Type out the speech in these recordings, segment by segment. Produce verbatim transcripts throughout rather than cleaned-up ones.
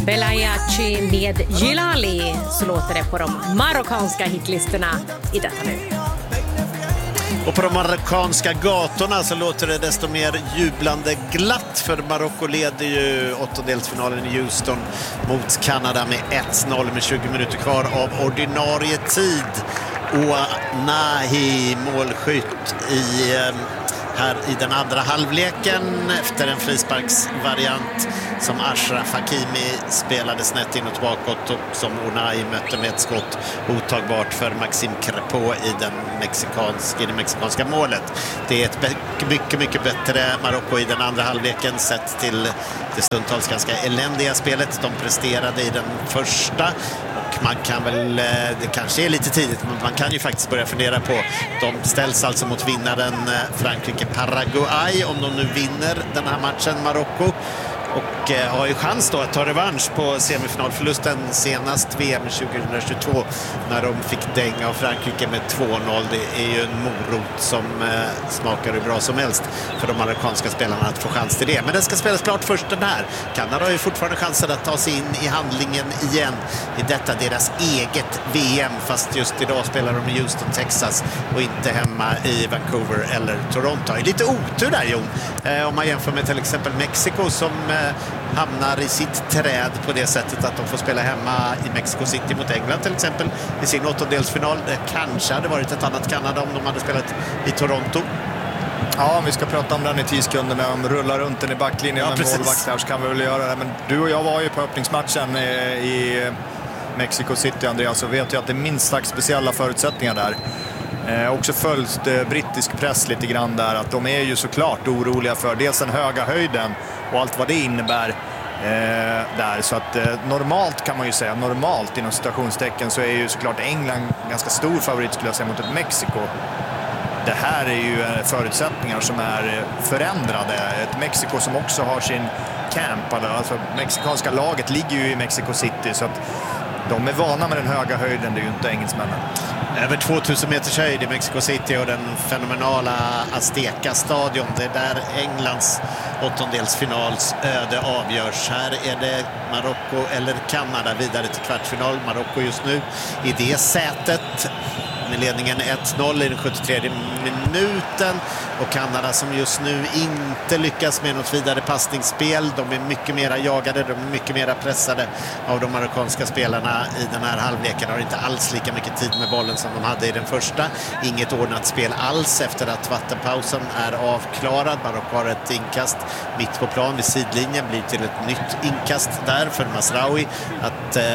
Belayachi med Gilali, så låter det på de marockanska hitlistorna i detta nu. Och på de marockanska gatorna så låter det desto mer jublande glatt, för Marocko leder ju åttondelsfinalen i Houston mot Kanada med ett noll med tjugo minuter kvar av ordinarie tid. Och Nahi målskytt i, här i den andra halvleken efter en frisparksvariant som Ashraf Hakimi spelade snett inåt bakåt och som Unai mötte med ett skott otagbart för Maxime Crepeau i, den mexikansk, i det mexikanska målet. Det är ett mycket, mycket bättre Marocko i den andra halvleken sett till det stundtals ganska eländiga spelet de presterade i den första. Och man kan väl, det kanske är lite tidigt, men man kan ju faktiskt börja fundera på, de ställs alltså mot vinnaren Frankrike-Paraguay om de nu vinner den här matchen, Marocko. Och eh, har ju chans då att ta revansch på semifinalförlusten senast V M tjugohundratjugotvå när de fick dänga av Frankrike med två noll. Det är ju en morot som eh, smakar hur bra som helst för de amerikanska spelarna att få chans till det. Men den ska spelas klart först den här. Kanada har ju fortfarande chansen att ta sig in i handlingen igen i detta deras eget V M, fast just idag spelar de i Houston, Texas och inte hemma i Vancouver eller Toronto. Det är lite otur där, Jon, eh, om man jämför med till exempel Mexiko som eh, hamnar i sitt träd på det sättet att de får spela hemma i Mexico City mot England till exempel i sin åttondelsfinal. Det kanske hade varit ett annat Kanada om de hade spelat i Toronto. Ja, vi ska prata om den i tio sekunder när de rullar runt den i backlinjen ja, med målvakt där, så kan vi väl göra det. Men du och jag var ju på öppningsmatchen i Mexico City, Andreas, så vet jag att det är minst sagt speciella förutsättningar där. Eh, också följt eh, brittisk press lite grann där, att de är ju såklart oroliga för dels den höga höjden och allt vad det innebär eh, där. Så att eh, normalt kan man ju säga, normalt inom citationstecken, så är ju såklart England ganska stor favorit skulle jag säga mot ett Mexiko. Det här är ju eh, förutsättningar som är eh, förändrade. Ett Mexiko som också har sin camp, alltså mexikanska laget ligger ju i Mexico City, så att de är vana med den höga höjden, det är ju inte engelsmännen. Över tvåtusen meters höjd i Mexico City och den fenomenala Azteca-stadion. Det är där Englands åttondelsfinals öde avgörs. Här är det Marocko eller Kanada vidare till kvartsfinal. Marocko just nu i det sätet med ledningen ett noll i den sjuttiotredje minuten. Och Kanada som just nu inte lyckas med något vidare passningsspel. De är mycket mera jagade, de är mycket mera pressade av de marockanska spelarna i den här halvleken. Har inte alls lika mycket tid med bollen som de hade i den första. Inget ordnat spel alls efter att vattenpausen är avklarad. Marocko har ett inkast mitt på plan vid sidlinjen. Blir till ett nytt inkast där för Mazraoui att eh,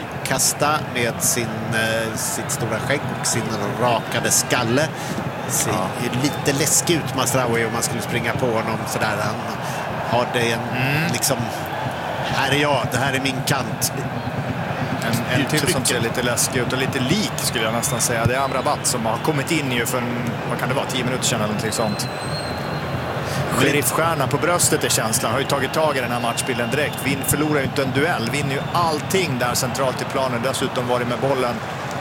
kasta med sin, eh, sitt stora skägg och sin rakade skalle. Ser ja. lite läskig ut, Mazraoui, om man skulle springa på honom sådär. Han har det en, mm. liksom, här är jag, det här är min kant. En, en till som ser lite läskig ut och lite lik skulle jag nästan säga. Det är Amrabat som har kommit in ju för en, vad kan det vara, tio minuter sedan eller något sånt. Sheriffstjärna på bröstet är känslan, har ju tagit tag i den här matchbilden direkt. Vin förlorar ju inte en duell, vinner ju allting där centralt i planen. Dessutom var det med bollen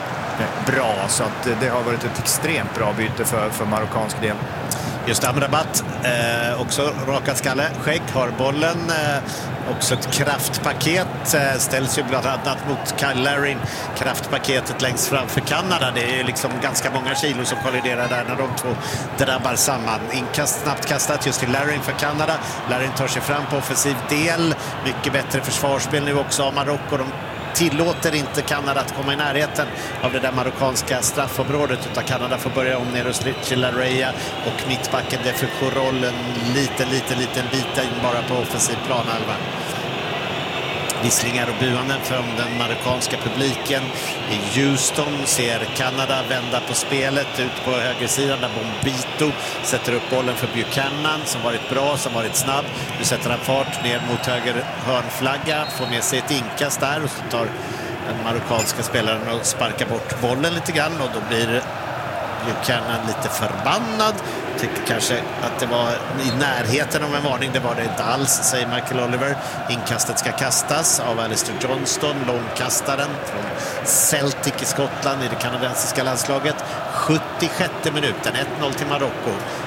bra, så att det har varit ett extremt bra byte för, för marockansk del. Just Amrabat, eh, också rakad skalle, skägg, har bollen, eh, också ett kraftpaket, eh, ställs ju bland annat mot Kyle Larin, kraftpaketet längst fram för Kanada. Det är liksom ganska många kilo som kolliderar där när de två drabbar samman. Inkast snabbt kastat just till Larin för Kanada. Larin tar sig fram på offensiv del, mycket bättre försvarsspel nu också av Marocko. De tillåter inte Kanada att komma i närheten av det där marockanska straffområdet, utan Kanada får börja om ner hos Chilareya och mittbacken Defecurol en liten, liten, liten bit in bara på offensiv planhalva. Visslingar och buanden från den marockanska publiken i Houston ser Kanada vända på spelet ut på högersidan där Bombito sätter upp bollen för Buchanan som varit bra, som varit snabb. Nu sätter han fart ner mot höger hörnflagga, får med sig ett inkast där och så tar den marockanska spelaren och sparkar bort bollen lite grann och då blir Buchanan lite förbannad. Tycker kanske att det var i närheten av en varning. Det var det inte alls, säger Michael Oliver. Inkastet ska kastas av Alistair Johnston, långkastaren från Celtic i Skottland i det kanadensiska landslaget. sjuttiosjätte minuten, ett noll till Marocko.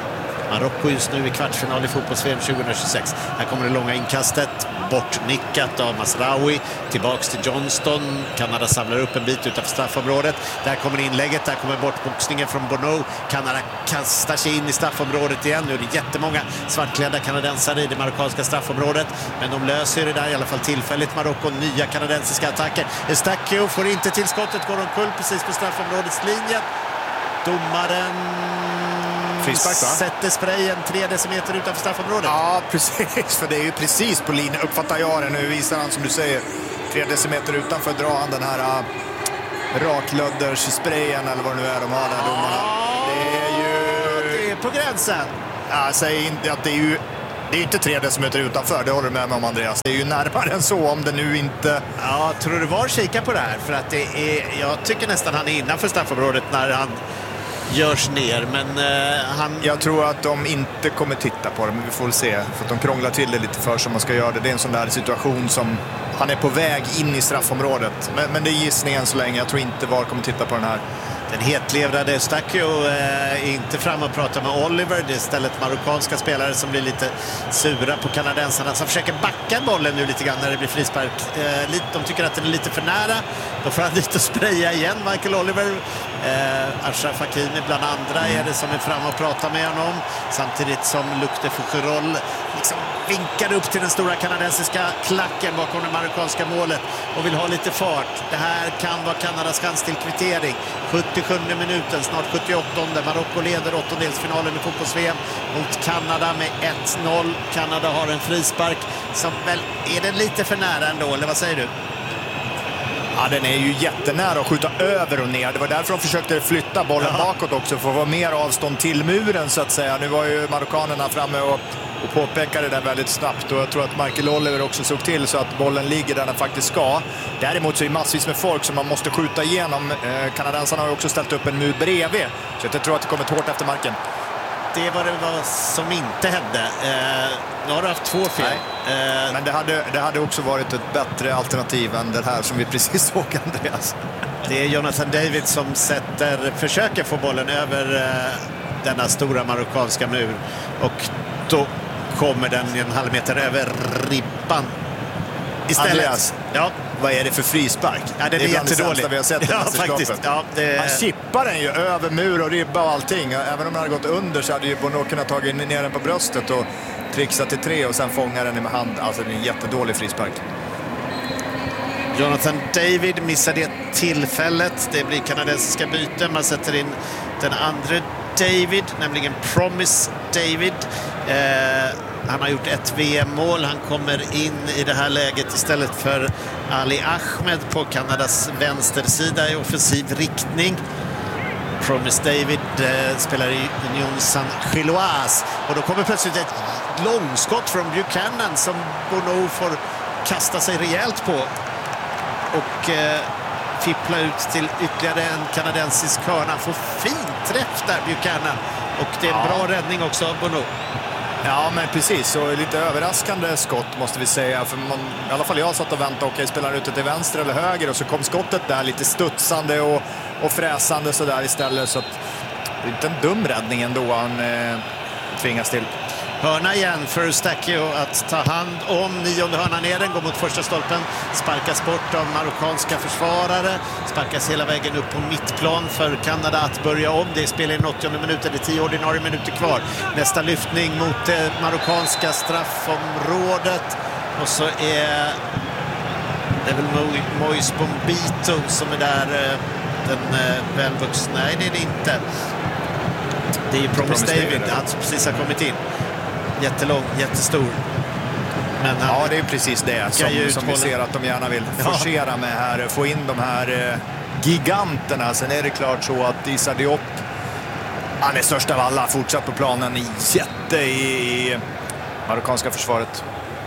Marocko just nu i kvartsfinal i fotbolls-V M tjugohundratjugosex. Här kommer det långa inkastet, bortnickat av Masraoui, tillbaks till Johnston. Kanada samlar upp en bit utanför straffområdet. Där kommer inlägget, där kommer bortboxningen från Bono. Kanada kastar sig in i straffområdet igen. Nu är det jättemånga svartklädda kanadensare i det marockanska straffområdet, men de löser det där i alla fall tillfälligt. Marocko, nya kanadensiska attacker. Eustáquio får inte till skottet, går omkull precis på straffområdets linje. Domaren frispark, va? Sätter sprayen tre decimeter utanför straffområdet. Ja, precis. För det är ju precis på linjen, uppfattar jag det. Nu visar han, som du säger, tre decimeter utanför, drar han den här uh, raklödders-sprayen eller vad det nu är de har där, domarna. Det är ju... Det är på gränsen. Jag säger inte att det är ju... Det är inte tre decimeter utanför, det håller du med mig om, Andreas. Det är ju närmare än så om det nu inte... Ja, tror du var kika på det här? För att det är... Jag tycker nästan han är innanför straffområdet när han görs ner, men uh, han... Jag tror att de inte kommer titta på det, men vi får se. För att de krånglar till det lite för som man ska göra det. Det är en sån där situation som... Han är på väg in i straffområdet. Men, men det är gissningen så länge. Jag tror inte var kommer titta på den här. Den hetlevrade Eustáquio är inte fram och pratar med Oliver. Det är istället marockanska spelare som blir lite sura på kanadensarna, som försöker backa bollen nu lite grann när det blir frispark. De tycker att den är lite för nära. Då får han dit och spraya igen, Michael Oliver. Eh, Achraf Hakimi bland andra är det som är fram och pratar med honom. Samtidigt som Luc de Fougerolles liksom vinkar upp till den stora kanadensiska klacken bakom det marockanska målet och vill ha lite fart. Det här kan vara Kanadas chans till kvittering. sjuttiosjunde minuten, snart sjuttioåttonde. Marocko leder åttondelsfinalen i fotbolls-V M mot Kanada med ett noll. Kanada har en frispark som väl är det lite för nära ändå, eller vad säger du? Ja, den är ju jättenära att skjuta över och ner. Det var därför de försökte flytta bollen ja. bakåt också, för att vara mer avstånd till muren så att säga. Nu var ju marockanerna framme och, och påpekade det där väldigt snabbt, och jag tror att Michael Oliver också såg till så att bollen ligger där den faktiskt ska. Däremot så är det massvis med folk som man måste skjuta igenom. Eh, kanadensarna har ju också ställt upp en mur bredvid, så jag tror att det kommer hårt efter marken. Det var det var som inte hände. Eh, nu har du haft två fel. Eh, Men det hade, det hade också varit ett bättre alternativ än det här som vi precis såg, Andreas. Det är Jonathan David som sätter, försöker få bollen över eh, denna stora marockanska mur. Och då kommer den en halv meter över ribban. Istället. Andreas, ja. Vad är det för frispark? Ja, det är jättedåligt. Vi har sett ja, faktiskt. Ja, det... Han chippar den ju över mur och ribba och allting. Även om den hade gått under så hade ju Bono kunnat ta ner den på bröstet och trixa till tre och sen fånga den med hand. Alltså det är en jättedålig frispark. Jonathan David missar det tillfället. Det blir kanadensiska byten. Man sätter in den andra David, nämligen Promise David. Eh... Han har gjort ett V M-mål. Han kommer in i det här läget istället för Ali Ahmed på Kanadas vänstersida i offensiv riktning. Promise David eh, spelar i Union Saint-Gilloise. Och då kommer plötsligt ett långskott från Buchanan som Bono får kasta sig rejält på. Och eh, fippla ut till ytterligare en kanadensisk hörna. Han får fin träff där, Buchanan. Och det är en bra ja. räddning också av Bono. Ja, men precis. Och lite överraskande skott måste vi säga. För man, i alla fall jag satt och väntade. Okej, spelar ut till vänster eller höger? Och så kom skottet där lite studsande och, och fräsande så där istället. Så att, det är inte en dum räddning ändå han eh, tvingas till. Hörna igen för Eustáquio att ta hand om. Nionde hörnan ner, den går mot första stolpen. Sparkas bort av marockanska försvarare. Sparkas hela vägen upp på mittplan för Kanada att börja om. Det spelar i åttionde minuten, det är tio ordinarie minuter kvar. Nästa lyftning mot det marockanska straffområdet. Och så är det väl Mo- Moise Bombito som är där. Den välvuxna, nej det är det inte. Det är ju Promise David, han som precis har kommit in. Jättelång, jättestor. Men han, ja, det är precis det som, som vi ser att de gärna vill forcera ja. med här. Få in de här eh, giganterna. Sen är det klart så att Issa Diop, han är störst av alla, fortsatt på planen. Jätte i, i marockanska försvaret.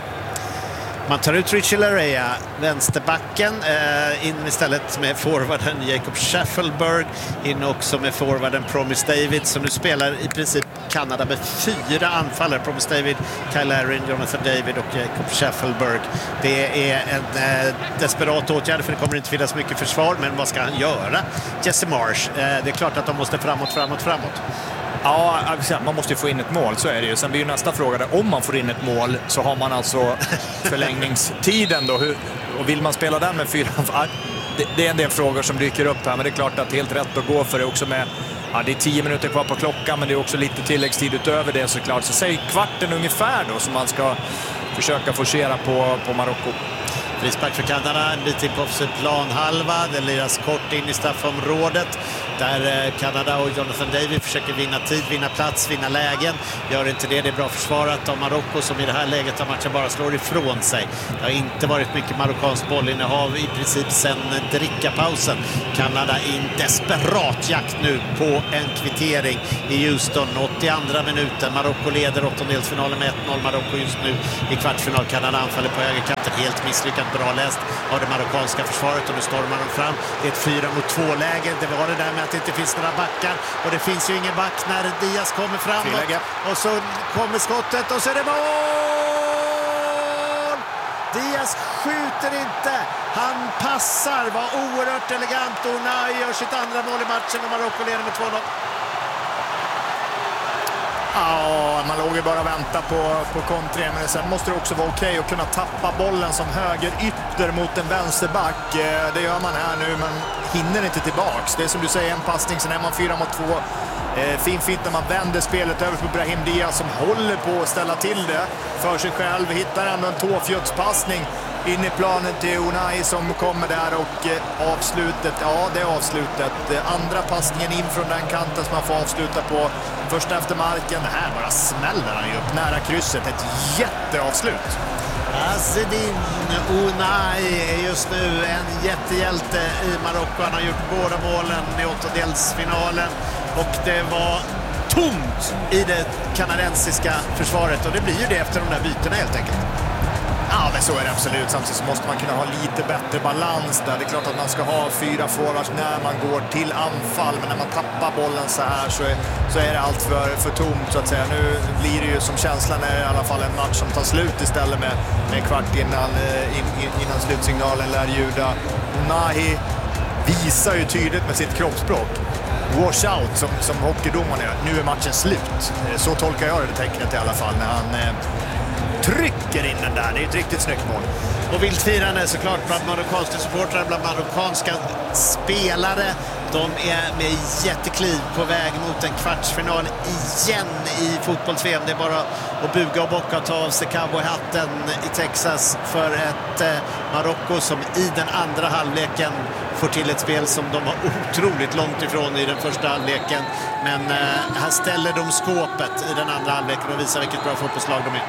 Man tar ut Richie Larea, vänsterbacken, eh, in istället med forwarden Jacob Schaffelberg, in också med forwarden Promise David, som nu spelar i princip Kanada med fyra anfallare. Promise David, Kyle Larin, Jonathan David och Jacob Schaffelberg. Det är en eh, desperat åtgärd, för det kommer inte finnas mycket försvar, men vad ska han göra? Jesse Marsh, eh, det är klart att de måste framåt, framåt, framåt. Ja, man måste ju få in ett mål, så är det ju. Sen blir ju nästa fråga där, om man får in ett mål så har man alltså förlängningstiden då. Hur, och vill man spela den med fyra... Det, det är en del frågor som dyker upp här, men det är klart att det är helt rätt att gå för det också med... Ja, det är tio minuter kvar på klockan, men det är också lite tilläggstid utöver det såklart. Så säg kvarten ungefär då som man ska försöka forcera på, på Marocko. Frispark för Kanada, en bit in på offside planhalva. Det liras kort in i straffområdet där Kanada och Jonathan David försöker vinna tid, vinna plats, vinna lägen. Gör inte det, det är bra försvarat av Marocko som i det här läget av matchen bara slår ifrån sig. Det har inte varit mycket marockansk bollinnehav i princip sedan drickapausen. Kanada in desperat jakt nu på en kvittering i Houston. åttioandra minuten, Marocko leder åttondelsfinalen med ett noll. Marocko just nu i kvartsfinal. Kanada anfaller på högerkanten, helt misslyckat. Bra läst av det marockanska försvaret och nu stormar de fram. Det är ett fyra mot två läge. Det var det där med att det inte finns några backar och det finns ju ingen back när Diaz kommer fram. Och så kommer skottet och så är det mål! Diaz skjuter inte. Han passar. Var oerhört elegant. Unai gör sitt andra mål i matchen och Marocko leder med två noll. Ja, man låg ju bara vänta på, på kontringen, men sen måste det också vara okej okay att kunna tappa bollen som höger ytter mot en vänsterback. Det gör man här nu, men hinner inte tillbaks. Det är som du säger, en passning, sen är man fyra mot två. Fin fint när man vänder spelet över på Brahim Diaz som håller på att ställa till det för sig själv. Hittar ändå en tåfjötspassning in i planen till Unai som kommer där och eh, avslutet, ja det är avslutet. Eh, andra passningen in från den kanten som man får avsluta på först efter marken. Det här bara smäller han ju upp nära krysset. Ett jätteavslut. Azzedine Unai är just nu en jättehjälte i Marocko. Han har gjort båda målen i åttondelsfinalen och det var tomt i det kanadensiska försvaret och det blir ju det efter de där bytena helt enkelt. Ja, men så är det absolut. Samtidigt så måste man kunna ha lite bättre balans där. Det är klart att man ska ha fyra forwards när man går till anfall, men när man tappar bollen så här så är, så är det allt för, för tomt så att säga. Nu blir det ju som känslan är i alla fall en match som tar slut istället med, med en kvart innan, in, in, innan slutsignalen lär ljuda. Nahi visar ju tydligt med sitt kroppsspråk. Wash out som, som hockeydomaren är. Nu är matchen slut. Så tolkar jag det tecknet i alla fall när han... trycker in den där. Det är ett riktigt snyggt mål. Och vildfirande såklart bland marockanska supportrar, bland marockanska spelare. De är med jättekliv på väg mot en kvartsfinal igen i fotbolls-V M. Det är bara att buga och bocka och ta av sig cowboyhatten i Texas för ett eh, Marocko som i den andra halvleken får till ett spel som de var otroligt långt ifrån i den första halvleken. Men eh, här ställer de skåpet i den andra halvleken och visar vilket bra fotbollslag de är.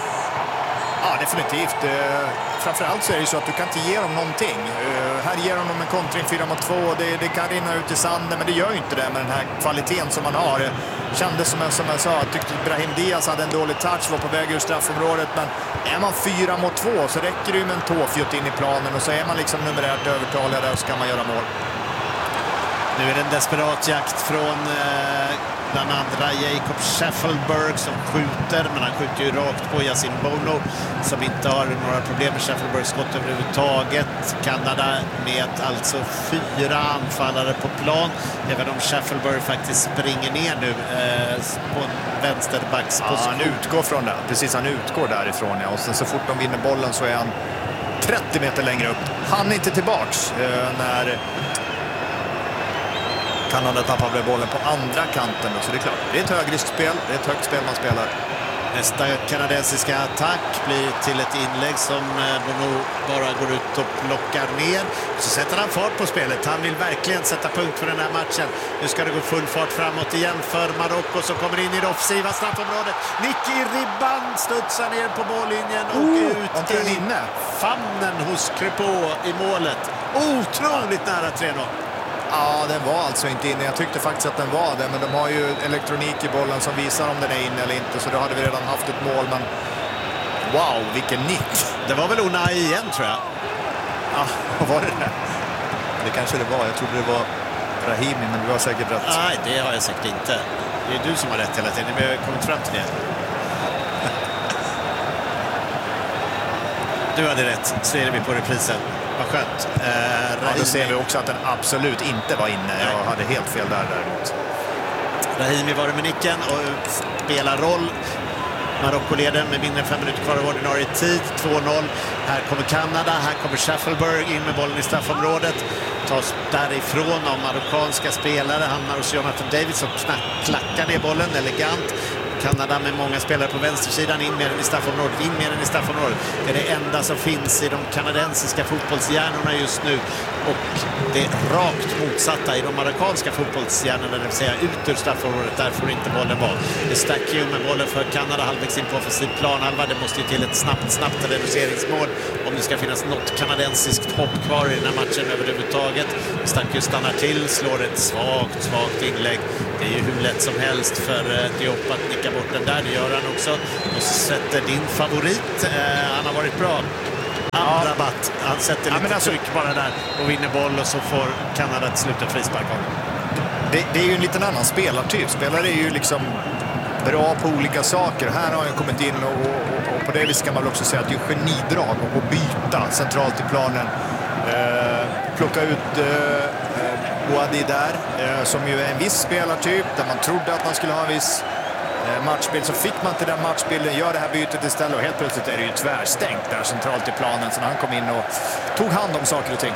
Ja, definitivt. Framförallt så är det så att du kan inte ge dem någonting. Här ger de en kontring fyra mot två. Det, det kan rinna ut i sanden, men det gör ju inte det med den här kvaliteten som man har. Kändes som jag, som jag sa, jag tyckte Brahim Diaz hade en dålig touch, var på väg ur straffområdet. Men är man fyra mot två så räcker det ju med en tåfjutt in i planen och så är man liksom numerärt övertalig där och så kan man göra mål. Nu är det en desperat jakt från eh, bland andra Jacob Scheffelberg som skjuter, men han skjuter ju rakt på Yassine Bono som inte har några problem med Scheffelbergs skott överhuvudtaget. Kanada med alltså fyra anfallare på plan, även om Scheffelberg faktiskt springer ner nu eh, på en vänsterbacksposition. Ja, han utgår från det. Precis, han utgår därifrån. Ja. Och sen så fort de vinner bollen så är han trettio meter längre upp. Han är inte tillbaks eh, när Kanada tappar bollen på andra kanten. Så det är klart, det är ett högriskspel, det är ett högt spel man spelar. Nästa kanadensiska attack blir till ett inlägg som Bono bara går ut och plockar ner. Så sätter han fart på spelet. Han vill verkligen sätta punkt för den här matchen. Nu ska det gå full fart framåt igen för Marocko som kommer in i det offensiva straffområdet. Nick i ribban, studsar ner på mållinjen och oh, ut i inne. Famnen hos Crépeau i målet. Otroligt nära tre noll. Ja, den var alltså inte inne. Jag tyckte faktiskt att den var det, men de har ju elektronik i bollen som visar om den är inne eller inte, så då hade vi redan haft ett mål, men wow, vilken nick. Det var väl Unai igen, tror jag. Ja, vad var det där? Det kanske det var. Jag trodde det var Brahimi, men du har säkert rätt. Nej, det har jag säkert inte. Det är du som har rätt hela tiden, men jag har kommit fram till det. Du hade rätt, ser vi på reprisen. Vad skönt. Eh, ja, då ser vi också att den absolut inte var inne. Jag hade helt fel där däremot. Rahimi var med nicken och spelar roll. Marocko leder med mindre än fem minuter kvar av ordinarie tid. två noll. Här kommer Kanada. Här kommer Schaffelberg in med bollen i straffområdet. Tas därifrån av marockanska spelare. Hamnar hos Jonathan David som klackar ner bollen elegant. Kanada med många spelare på vänstersidan, in med den i straffområdet, in med den i straffområdet. Det är det enda som finns i de kanadensiska fotbollshjärnorna just nu. Och det är rakt motsatta i de marockanska fotbollshjärnorna, det vill säga ut ur straffområdet, där får inte bollen vara. Det stack ju med bollen för Kanada halvvägs in på offensiv planhalva. Det måste ju till ett snabbt, snabbt reduceringsmål om det ska finnas något kanadensiskt hopp kvar i den här matchen överhuvudtaget. Stack ju stannar till, slår ett svagt, svagt inlägg. Det är ju hur lätt som helst för Diop att nicka bort den där, det gör han också. Och sätter din favorit, eh, han har varit bra. Amrabat, han sätter lite ja, alltså, tryck bara där och vinner boll och så får Kanada ett slutet frispark av. Det, det är ju en liten annan spelartyp. Spelare är ju liksom bra på olika saker. Här har han kommit in och, och, och på det viset kan man väl också säga att det är genidrag att byta centralt i planen. Eh, plocka ut eh, Boadi där, eh, som ju är en viss spelartyp där man trodde att man skulle ha en viss eh, matchbild, så fick man inte den matchbilden, gör det här bytet istället och helt plötsligt är det ju tvärstängt där centralt i planen, så när han kom in och tog hand om saker och ting.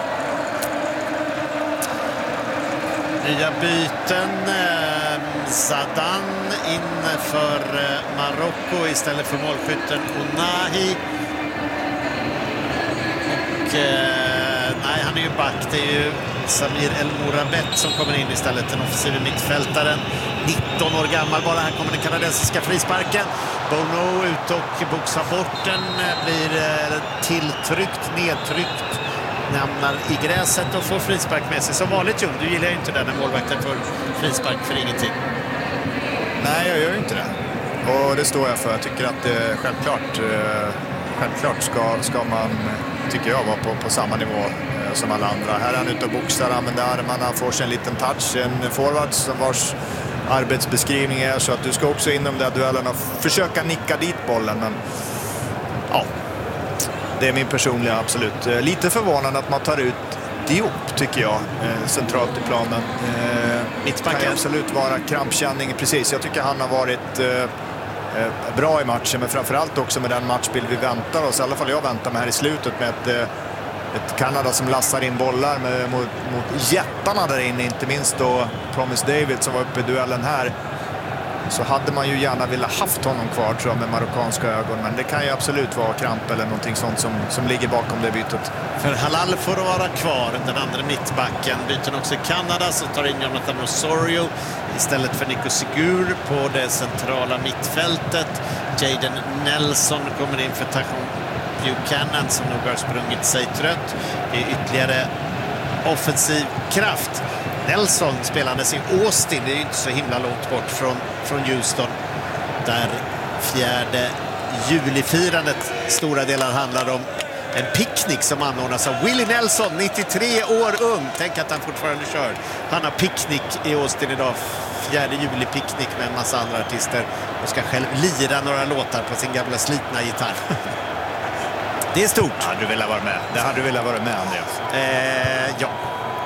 Nya byten, eh, Zadan in för eh, Marocko istället för målskytten Onahi. Och eh, nej, han är ju back, det är ju Samir El Morabet som kommer in istället, den offensiva mittfältaren. nitton år gammal bara. Här kommer den kanadensiska frisparken. Bono ut och boxar bort den. Blir tilltryckt, nedtryckt. Nämnar i gräset och får frispark med sig. Som vanligt, Jon, du gillar ju inte den när målvakten får frispark för ingenting. Nej, jag gör ju inte det. Och det står jag för. Jag tycker att det självklart, självklart ska, ska man, tycker jag, vara på, på samma nivå som alla andra. Här är han ute och boxar, använder armarna, får sig en liten touch, en forward som vars arbetsbeskrivning är så att du ska också in de där duellerna och försöka nicka dit bollen, men ja, det är min personliga absolut. Lite förvånande att man tar ut Diop, tycker jag, centralt i planen. Mittbacken kan absolut vara krampkänning, precis. Jag tycker han har varit bra i matchen, men framförallt också med den matchbild vi väntar oss, i alla fall jag väntar mig här i slutet, med ett Ett Kanada som lassar in bollar med, mot, mot jättarna där inne, inte minst då Thomas David som var uppe i duellen här. Så hade man ju gärna velat haft honom kvar, tror jag, med marockanska ögon. Men det kan ju absolut vara kramp eller någonting sånt som, som ligger bakom det bytet. För Halal får vara kvar, den andra mittbacken. Byter också Kanada, så tar in Jonathan Osorio istället för Nico Sigur på det centrala mittfältet. Jaden Nelson kommer in för Tajon Buchanan som nog har sprungit sig trött. Det är ytterligare offensiv kraft. Nelson spelandes i Austin, det är ju inte så himla långt bort från, från Houston, där fjärde julifirandet stora delar handlar om en picknick som anordnas av Willie Nelson, nittiotre år ung. Tänk att han fortfarande kör. Han har picknick i Austin idag, fjärde juli picknick med en massa andra artister, och ska själv lira några låtar på sin gamla slitna gitarr. Det är stort. Hade du velat vara med? Det hade du velat vara med, Andreas. Eh, ja.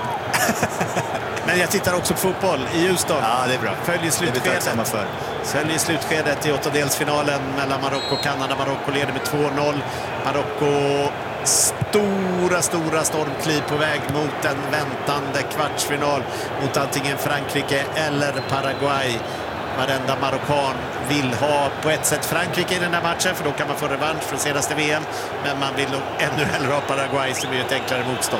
Men jag tittar också på fotboll i Houston. Ja, det är bra. Följer slutskedet. För. Följer slutskedet i åttondelsfinalen mellan Marocko och Kanada. Marocko leder med två noll. Marocko stora, stora stormkliv på väg mot en väntande kvartsfinal mot antingen Frankrike eller Paraguay. Varenda marockan vill ha på ett sätt Frankrike i den här matchen, för då kan man få revansch från senaste V M. Men man vill nog ännu hellre ha Paraguay som är ett enklare motstånd.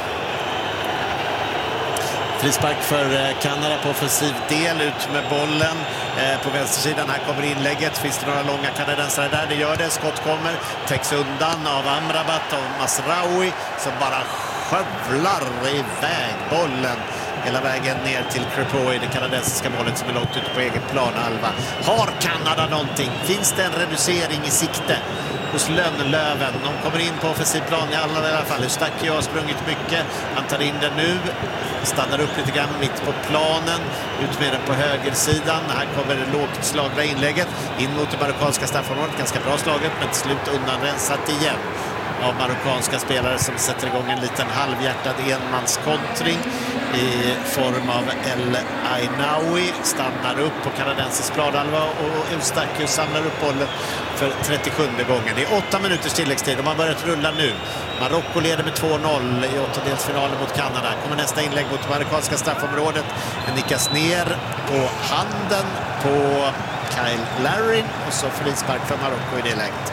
Frispark för Kanada på offensiv del, ut med bollen eh, på vänstersidan. Här kommer inlägget. Finns det några långa kanadensare där? Det gör det. Skott kommer. Täcks undan av Amrabat och Masraoui som bara skövlar iväg bollen hela vägen ner till Crepeau i det kanadensiska målet som är långt ute på egen planhalva. Har Kanada någonting? Finns det en reducering i sikte hos Lönnlöven? De kommer in på offensiv plan i alla, i alla fall. Eustáquio har sprungit mycket. Han tar in den nu. Stannar upp lite grann mitt på planen. Ut med den på högersidan. Här kommer det lågt slagna inlägget. In mot det marockanska straffområdet. Ganska bra slaget, men till slut undanrensat igen. av marockanska spelare som sätter igång en liten halvhjärtad enmanskontring i form av El Ainaoui. Stannar upp på kanadensisk planhalva och Eustáquio samlar upp bollen för trettiosjunde gången. Det är åtta minuters tilläggstid och man börjat rulla nu. Marocko leder med två noll i åttondelsfinalen mot Kanada. Kommer nästa inlägg mot marockanska straffområdet. Den nickas ner på handen på Kyle Larin och så frispark för Marocko i det läget.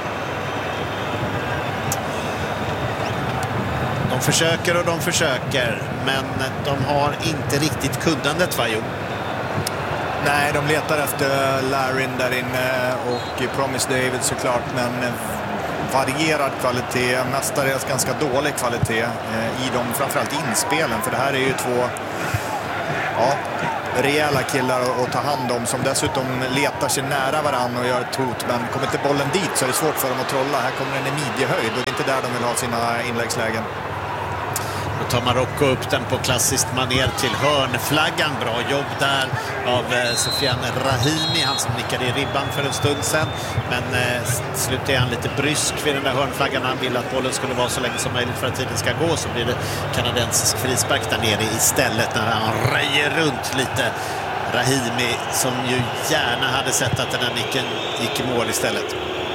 De försöker och de försöker, men de har inte riktigt kundandet, va, Jo? Nej, de letar efter Larin där inne och Promise David såklart, men varierad kvalitet, mestadels ganska dålig kvalitet i de framförallt inspelen, för det här är ju två ja, rejäla killar att ta hand om som dessutom letar sig nära varann och gör ett hot, men kommer inte bollen dit så är det svårt för dem att trolla. Här kommer den i midjehöjd och det är inte där de vill ha sina inläggslägen. Då tar Marocko upp den på klassiskt manér till hörnflaggan. Bra jobb där av eh, Sofiane Rahimi, han som nickade i ribban för en stund sedan. Men eh, slut är han lite brysk vid den där hörnflaggan. Han vill att bollen skulle vara så länge som möjligt för att tiden ska gå. Så blir det kanadensisk frispark där nere istället när han röjer runt lite. Rahimi som ju gärna hade sett att den här nicken gick i mål istället.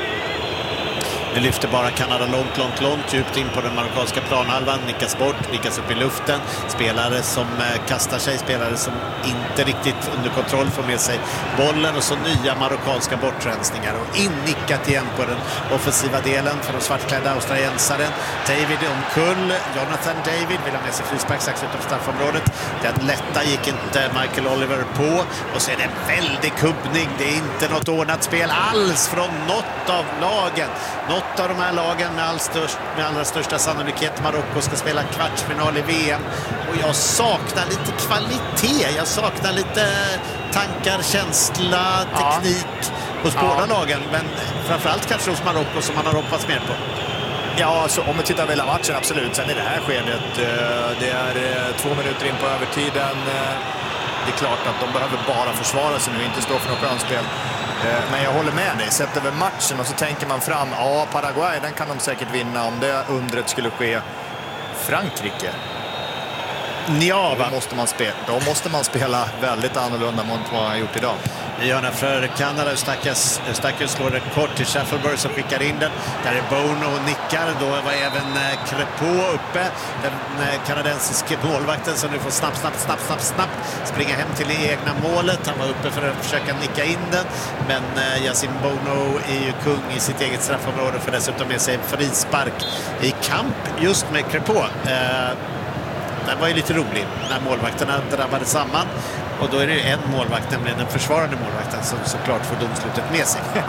Nu lyfter bara Kanada långt, långt, långt djupt in på den marockanska planhalvan. Nickas bort, nickas upp i luften. Spelare som eh, kastar sig, spelare som inte riktigt under kontroll får med sig bollen. Och så nya marockanska bortrensningar. Och innickat igen på den offensiva delen för de svartklädda australiensaren. David omkull. Jonathan David vill ha med sig frispark strax utanför straffområdet. Den lätta gick inte Michael Oliver på. Och så är det en väldig kubbning. Det är inte något ordnat spel alls från något av lagen. Något av de här lagen med, all störst, med allra största sannolikhet Marocko ska spela kvartsfinal i V M. Och jag saknar lite kvalitet. Jag saknar lite tankar, känsla, teknik ja. hos ja. båda lagen. Men framförallt kanske hos Marocko som man har hoppats mer på. Ja, alltså, om vi tittar på hela matchen, absolut. Sen i det här skedet, det är två minuter in på övertiden. Det är klart att de behöver bara försvara sig nu, inte stå för något skönspel. Men jag håller med dig, sett över matchen och så tänker man fram, ja, Paraguay, den kan de säkert vinna om det undret skulle ske. Frankrike, ja, va? Då måste man spela, då måste man spela väldigt annorlunda mot vad man har gjort idag. Nyarna för Kanada. Eustáquio slår det kort till Schaffelberg som skickar in den. Där är Bono och nickar. Då var även Crépeau uppe. Den kanadensiske målvakten som nu får snabbt, snabbt, snabbt, snabbt, snabbt springa hem till det egna målet. Han var uppe för att försöka nicka in den. Men Yassine Bono är ju kung i sitt eget straffområde för dessutom med sig en frispark i kamp just med Crépeau. Den var ju lite rolig när målvakterna drabbade samman. Och då är det ju en målvakt, nämligen den försvarande målvakten, som såklart får domslutet med sig. Ja.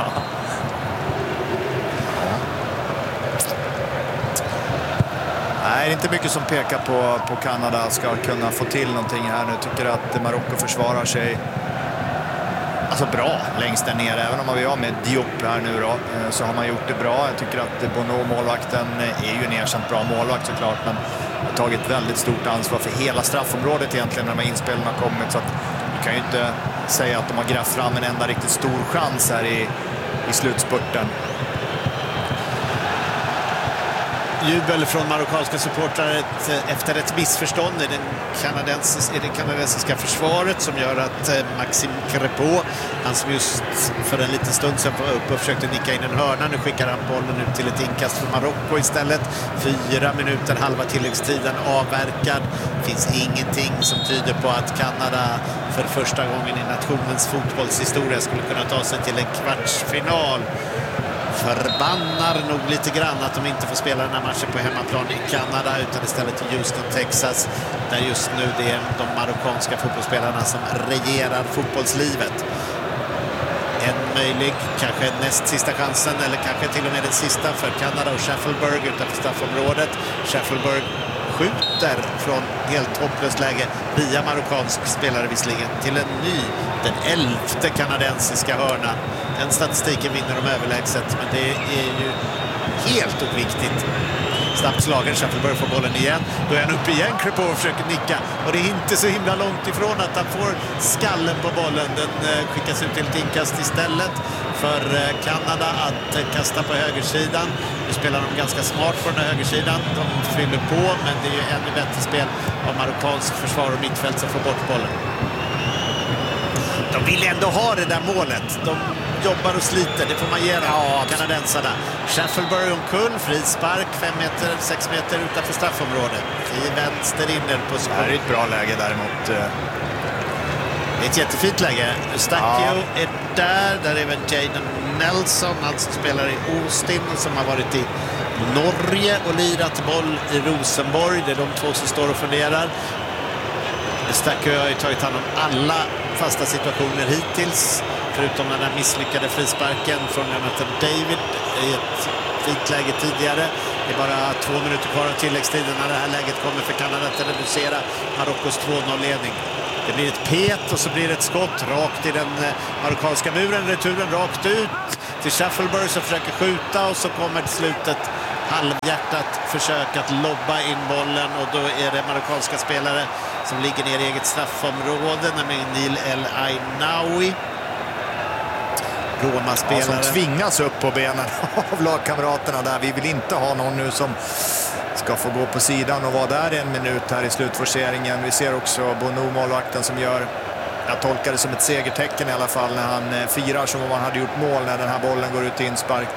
Nej, det är inte mycket som pekar på på Kanada ska kunna få till någonting här nu. Tycker att Marocko försvarar sig alltså bra längst där nere. Även om man vill ha med Diop här nu då, så har man gjort det bra. Jag tycker att Bono, målvakten, är ju en erkänt bra målvakt såklart, men har tagit väldigt stort ansvar för hela straffområdet egentligen när de här inspelen har kommit, så att du kan ju inte säga att de har grävt fram en enda riktigt stor chans här i, i slutspurten. Jubel från marockanska supportrar efter ett missförstånd i, den kanadensis, i det kanadensiska försvaret som gör att Maxime Crépeau, han som just för en liten stund sedan var uppe och försökte nicka in en hörna, nu skickar han bollen ut till ett inkast för Marocko istället. Fyra minuter, halva tilläggstiden avverkad. Det finns ingenting som tyder på att Kanada för första gången i nationens fotbollshistoria skulle kunna ta sig till en kvartsfinal. Förbannar nog lite grann att de inte får spela den här matchen på hemmaplan i Kanada utan istället i Houston, Texas, där just nu det är de marockanska fotbollsspelarna som regerar fotbollslivet. En möjlig, kanske näst sista chansen eller kanske till och med den sista för Kanada och Schaffelberg utanför straffområdet. Schaffelberg skjuter från helt hopplöst läge via marockansk spelare visserligen till en ny, den elfte kanadensiska hörna. Den statistiken vinner de överlägset, men det är ju helt oviktigt. snabbt slagen. Schaffelburg får bollen igen. Då är han upp igen, Crépeau försöker nicka. Och det är inte så himla långt ifrån att han får skallen på bollen. Den skickas ut till ett inkast istället för Kanada att kasta på högersidan. Nu spelar de ganska smart på den här högersidan. De fyller på, men det är ju ännu bättre spel av marockansk försvar och mittfält som får bort bollen. De vill ändå ha det där målet. De jobbar och sliter, det får man ge dem, ja, kanadensarna. Schaffelburg omkull, frispark, fem meter, sex meter utanför straffområdet. I vänster inner på skål. Det här är ett bra läge däremot. Det är ett jättefint läge. Eustachio ja. är där, där är även Jaden Nelson, han som spelar i Austin och som har varit i Norge och lirat boll i Rosenborg. Det är de två som står och funderar. Eustachio har ju tagit hand om alla fasta situationer hittills, förutom den där misslyckade frisparken från Jonathan David i ett fint läge tidigare. Det är bara två minuter kvar av tilläggstiden när det här läget kommer för Kanada att reducera Marockos två noll-ledning. Det blir ett pet och så blir det ett skott rakt i den marockanska muren. Returen rakt ut till Schaffelburg som försöker skjuta, och så kommer till slutet halvhjärtat försök att lobba in bollen, och då är det marockanska spelare som ligger ner i eget straffområde, nämligen Neil El Ainaoui. Roma-spelare. Ja, som tvingas upp på benen av lagkamraterna där. Vi vill inte ha någon nu som ska få gå på sidan och vara där en minut här i slutforceringen. Vi ser också Bono, målvakten, som gör, jag tolkar det som ett segertecken i alla fall, när han firar som om han hade gjort mål när den här bollen går ut i inspark.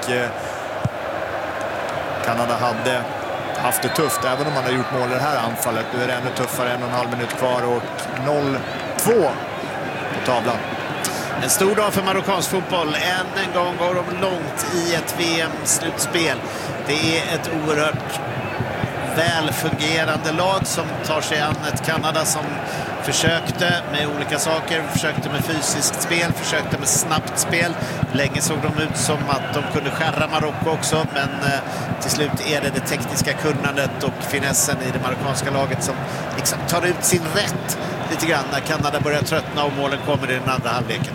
Kanada hade haft det tufft även om man har gjort mål i det här anfallet. Nu är det ännu tuffare, en och en halv minut kvar och noll två på tavlan. En stor dag för marockansk fotboll. Än en gång går de långt i ett V M-slutspel. Det är ett oerhört välfungerande lag som tar sig an ett Kanada som försökte med olika saker. Försökte med fysiskt spel, försökte med snabbt spel. Länge såg de ut som att de kunde skärra Marocko också, men eh, till slut är det det tekniska kunnandet och finessen i det marockanska laget som liksom tar ut sin rätt lite grann när Kanada börjar tröttna och målen kommer i den andra halvleken.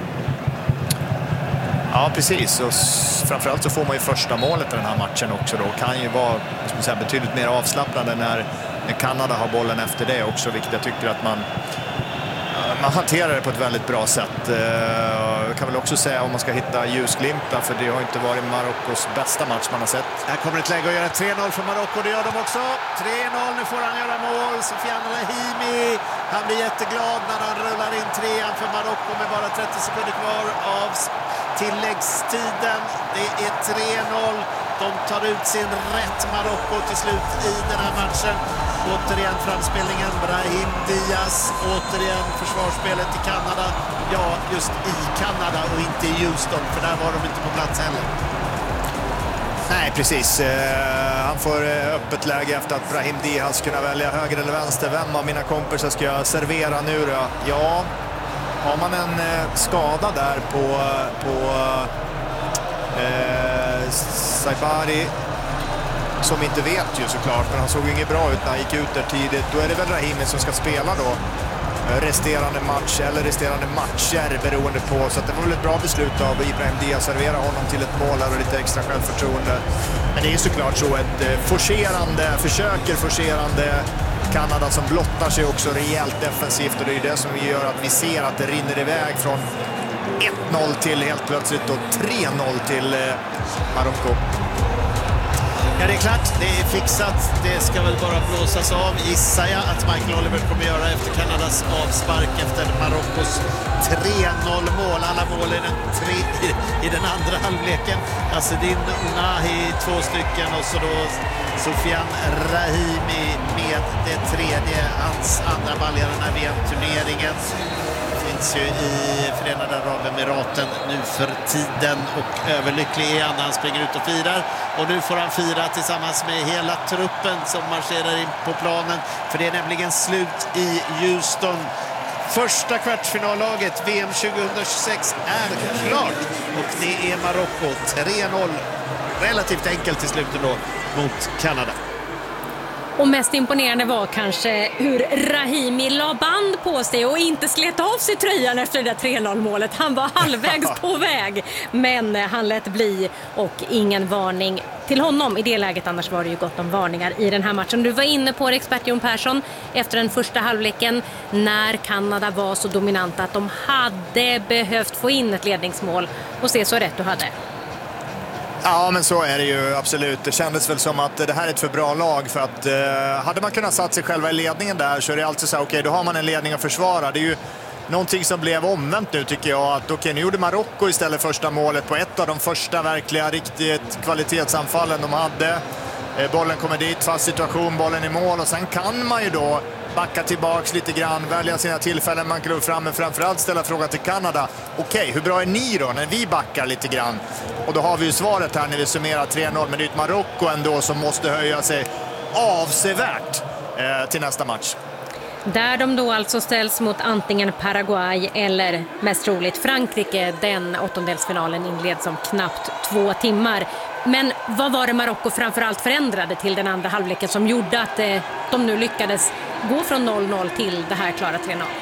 Ja, precis. Och framförallt så får man ju första målet i den här matchen också då. Kan ju vara som säga, betydligt mer avslappnande när, när Kanada har bollen efter det också, vilket jag tycker att man man hanterar det på ett väldigt bra sätt. Jag kan väl också säga om man ska hitta ljusglimtar, för det har inte varit Marockos bästa match man har sett. Här kommer ett läge att göra tre noll för Marocko, det gör de också. tre noll, nu får han göra mål. Soufiane Rahimi, han blir jätteglad när han rullar in trean för Marocko med bara trettio sekunder kvar av tilläggstiden. Det är tre noll. De tar ut sin rätt, Marocko, till slut i den här matchen. Återigen framspelningen, Brahim Diaz. Återigen försvarsspelet i Kanada. Ja, just i Kanada och inte i Houston, för där var de inte på plats heller. Nej, precis. Han får öppet läge efter att Brahim Diaz kunna välja höger eller vänster. Vem av mina kompisar ska jag servera nu då? Ja, har man en skada där på... på eh, Saibari, som inte vet ju såklart, men han såg inget bra ut när han gick ut där tidigt. Då är det väl Rahimi som ska spela då resterande match eller resterande matcher beroende på. Så att det var väl ett bra beslut av Ibrahim Diaz att servera honom till ett mål och lite extra självförtroende. Men det är ju såklart så ett forcerande, försöker forcerande Kanada som blottar sig också rejält defensivt, och det är ju det som gör att vi ser att det rinner iväg från ett noll till helt plötsligt och tre noll till eh, Marocko. Ja, det är klart, det är fixat. Det ska väl bara blåsas av, gissar jag att Michael Oliver kommer göra efter Kanadas avspark efter Marockos tre noll mål. Alla mål i den, tre, i, i den andra halvleken. Azzedine Ounahi två stycken och så då Soufiane Rahimi med det tredje, hans andra balja den här V M-turneringen. Finns ju i Förenade Arabemiraten nu för tiden, och överlycklig är han när han springer ut och firar. Och nu får han fira tillsammans med hela truppen som marscherar in på planen, för det är nämligen slut i Houston. Första kvartsfinallaget V M tjugohundratjugosex är klart, och det är Marocko. tre noll, relativt enkelt till slut då mot Kanada. Och mest imponerande var kanske hur Rahimi la band på sig och inte slet av sig tröjan efter det där tre noll-målet. Han var halvvägs på väg, men han lät bli och ingen varning till honom i det läget, annars var det ju gott om varningar i den här matchen. Du var inne på det, expert Jon Persson, efter den första halvleken när Kanada var så dominanta att de hade behövt få in ett ledningsmål, och se så rätt du hade. Ja, men så är det ju absolut. Det kändes väl som att det här är ett för bra lag för att eh, hade man kunnat satt sig själva i ledningen där så är det alltid så här, okej, okay, då har man en ledning att försvara. Det är ju någonting som blev omvänt nu tycker jag, att okej, okay, nu gjorde Marocko istället första målet på ett av de första verkliga riktigt kvalitetsanfallen de hade. Eh, bollen kommer dit, fast situation, bollen i mål, och sen kan man ju då backa tillbaks lite grann, välja sina tillfällen man kan fram, men framförallt ställa frågan till Kanada. Okej, okay, hur bra är ni då när vi backar lite grann? Och då har vi ju svaret här när vi summerar tre noll, men det är ett Marocko ändå som måste höja sig avsevärt eh, till nästa match. Där de då alltså ställs mot antingen Paraguay eller mest troligt Frankrike. Den åttondelsfinalen inleds om knappt två timmar. Men vad var det Marocko framförallt förändrade till den andra halvleken som gjorde att eh, de nu lyckades gå från noll noll till det här klara tre noll?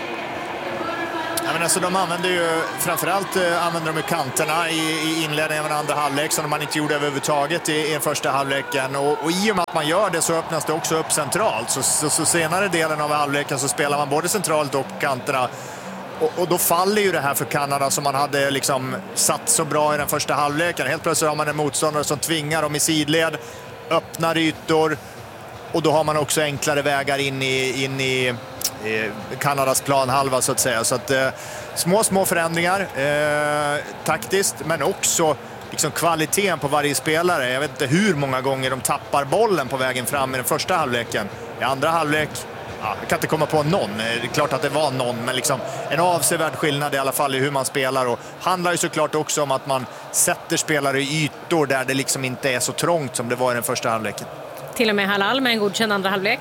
Ja, men alltså, de använder ju framförallt eh, använder de ju kanterna i, i inledningen av den andra halvlek som man inte gjorde överhuvudtaget i, i den första halvleken. Och, och i och med att man gör det så öppnas det också upp centralt. Så, så, så senare delen av halvleken så spelar man både centralt och kanterna. Och, och då faller ju det här för Kanada som man hade liksom satt så bra i den första halvleken. Helt plötsligt har man en motståndare som tvingar dem i sidled, öppnar ytor, och då har man också enklare vägar in i, in i Kanadas planhalva så att säga. Så att eh, små små förändringar eh, taktiskt, men också liksom kvaliteten på varje spelare. Jag vet inte hur många gånger de tappar bollen på vägen fram i den första halvleken. I andra halvlek, ja, jag kan inte komma på någon. Det är klart att det var någon, men liksom en avsevärd skillnad i alla fall i hur man spelar, och handlar ju såklart också om att man sätter spelare i ytor där det liksom inte är så trångt som det var i den första halvleken. Till och med Halal med en godkänd andra halvlek.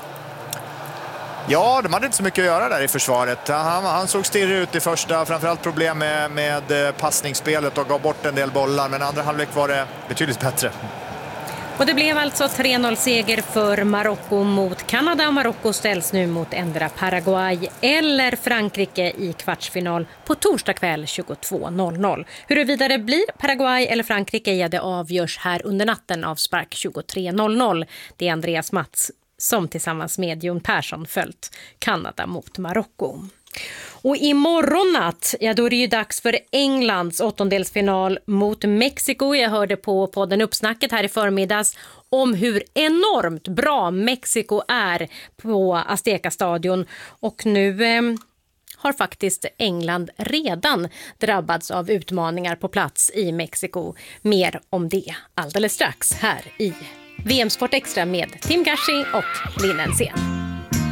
Ja, de hade inte så mycket att göra där i försvaret. Han, han såg stirrig ut i första, framförallt problem med, med passningsspelet och gav bort en del bollar, men andra halvlek var det betydligt bättre. Och det blev alltså tre noll seger för Marocko mot Kanada. Marocko ställs nu mot ändra Paraguay eller Frankrike i kvartsfinal på torsdag kväll tjugotvå noll noll. Huruvida det blir Paraguay eller Frankrike, ja, det avgörs här under natten av spark tjugotre noll noll. Det är Andreas Mats som tillsammans med Jon Persson följt Kanada mot Marocko. Och imorgon natt, ja, då är det ju dags för Englands åttondelsfinal mot Mexiko. Jag hörde på podden Uppsnacket här i förmiddags om hur enormt bra Mexiko är på Azteca-stadion. Och nu eh, har faktiskt England redan drabbats av utmaningar på plats i Mexiko. Mer om det alldeles strax här i V M Sport Extra med Tim Gashi och Linn Ensén.